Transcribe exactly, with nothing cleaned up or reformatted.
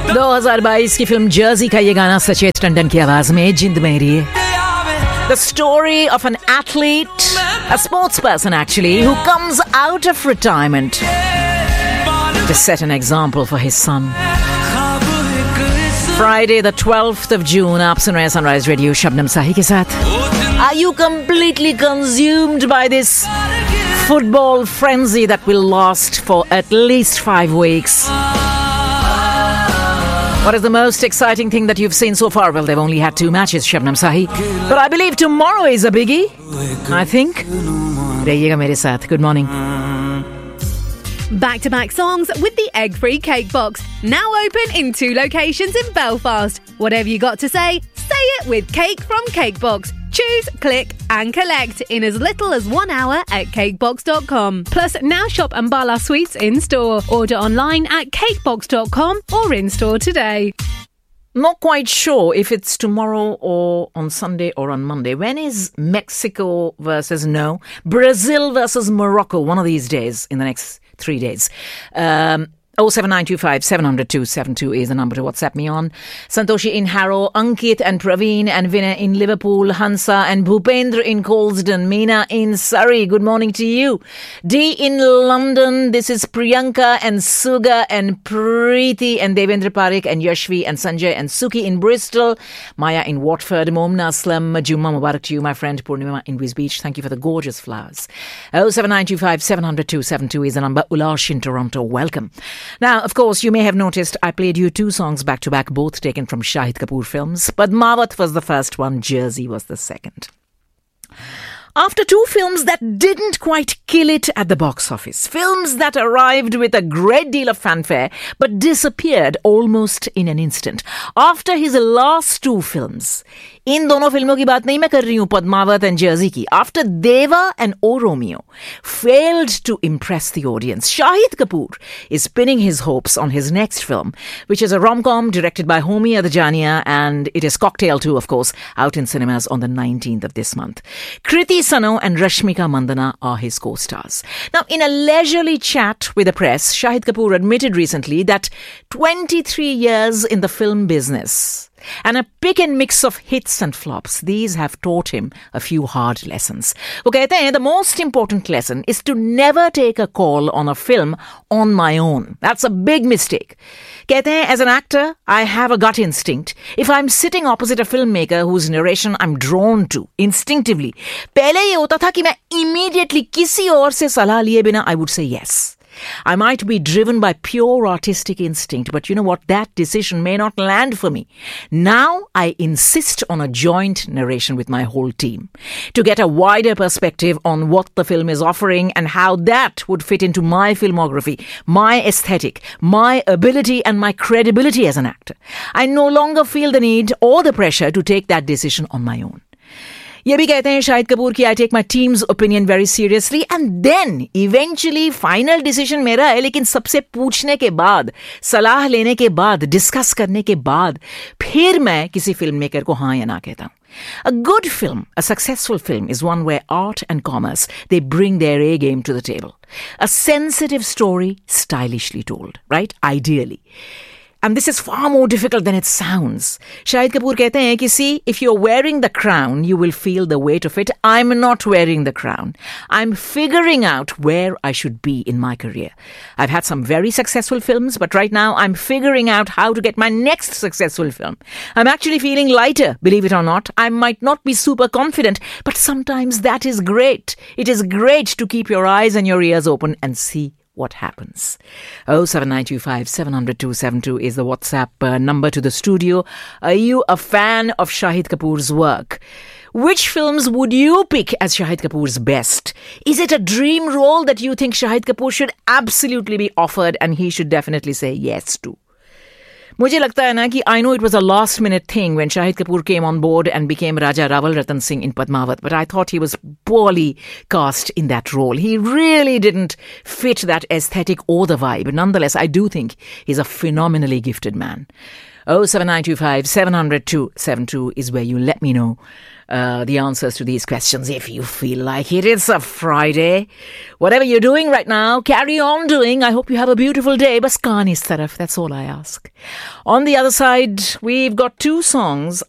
दो हज़ार बाईस की फिल्म जर्सी का ये गाना सचेत टंडन की आवाज में जिंद मेरी है. The story of an athlete, a sports person actually, who comes out of retirement to set an example for his son. Friday the twelfth of June, आप सुन रहे हैं Sunrise Radio शबनम साही के साथ. Are you completely consumed by this football frenzy that will last for at least five weeks? What is the most exciting thing that you've seen so far? Well, they've only had two matches, Shabnam Sahi. But I believe tomorrow is a biggie. I think. Rahiyega mere saath. Good morning. Back-to-back songs with the egg-free cake box. Now open in two locations in Belfast. Whatever you got to say, say it with Cake from Cakebox. Choose, click and collect in as little as one hour at cakebox dot com. Plus, now shop Ambala Sweets in-store. Order online at cakebox dot com or in-store today. Not quite sure if it's tomorrow or on Sunday or on Monday. When is Mexico versus no? Brazil versus Morocco. One of these days in the next three days. Um... oh seven nine two five seven zero zero two seven two is the number to WhatsApp me on. Santoshi in Harrow, Ankit and Praveen and Vinay in Liverpool, Hansa and Bhupendra in Colston, Meena in Surrey. Good morning to you. D in London, this is Priyanka and Suga and Preeti and Devendra Parik and Yashvi and Sanjay and Suki in Bristol. Maya in Watford, Momna Aslam, Jumma Mubarak to you, my friend. Purnima in Wiz Beach, thank you for the gorgeous flowers. oh seven nine two five seven zero zero two seven two is the number. Ulash in Toronto, welcome. Now, of course, you may have noticed I played you two songs back-to-back, both taken from Shahid Kapoor films. Padmavat was the first one, Jersey was the second. After two films that didn't quite kill it at the box office, films that arrived with a great deal of fanfare but disappeared almost in an instant. After his last two films, इन दोनों फिल्मों की बात नहीं मैं कर रही हूँ, Padmaavat and Jersey की. After Deva and O Romeo failed to impress the audience, Shahid Kapoor is pinning his hopes on his next film, which is a rom-com directed by Homi Adajania, and it is Cocktail two, of course, out in cinemas on the nineteenth of this month. Kriti Sano and Rashmika Mandana are his co-stars. Now, in a leisurely chat with the press, Shahid Kapoor admitted recently that twenty-three years in the film business and a pick and mix of hits and flops, these have taught him a few hard lessons. वो कहते हैं, the most important lesson is to never take a call on a film on my own. That's a big mistake. कहते हैं, as an actor, I have a gut instinct. If I'm sitting opposite a filmmaker whose narration I'm drawn to instinctively, पहले ये होता था कि मैं immediately किसी और से सलाह लिए बिना I would say yes. I might be driven by pure artistic instinct, but you know what? That decision may not land for me. Now I insist on a joint narration with my whole team to get a wider perspective on what the film is offering and how that would fit into my filmography, my aesthetic, my ability and my credibility as an actor. I no longer feel the need or the pressure to take that decision on my own. ये भी कहते हैं शाहिद कपूर की, I take my team's opinion very seriously and then eventually final decision मेरा है, लेकिन सबसे पूछने के बाद, सलाह लेने के बाद, डिस्कस करने के बाद फिर मैं किसी फिल्म मेकर को हाँ या ना कहता हूँ. A good film, a successful film is one where art and commerce, they bring their A game to the table. A sensitive story stylishly told, right? Ideally. And this is far more difficult than it sounds. Shahid Kapoor कहते हैं कि see, if you're wearing the crown, you will feel the weight of it. I'm not wearing the crown. I'm figuring out where I should be in my career. I've had some very successful films, but right now I'm figuring out how to get my next successful film. I'm actually feeling lighter, believe it or not. I might not be super confident, but sometimes that is great. It is great to keep your eyes and your ears open and see what happens. oh seven nine two five seven zero zero two seven two is the WhatsApp uh, number to the studio. Are you a fan of Shahid Kapoor's work? Which films would you pick as Shahid Kapoor's best? Is it a dream role that you think Shahid Kapoor should absolutely be offered and he should definitely say yes to? मुझे लगता है ना कि I know it was a last minute thing when Shahid Kapoor came on board and became Raja Rawal Ratan Singh in Padmavat, but I thought he was poorly cast in that role. He really didn't fit that aesthetic or the vibe. Nonetheless, I do think he's a phenomenally gifted man. oh seven nine two five seven hundred two seven two is where you let me know uh, the answers to these questions if you feel like it. It's a Friday. Whatever you're doing right now, carry on doing. I hope you have a beautiful day. Bas kaan is taraf. That's all I ask. On the other side, we've got two songs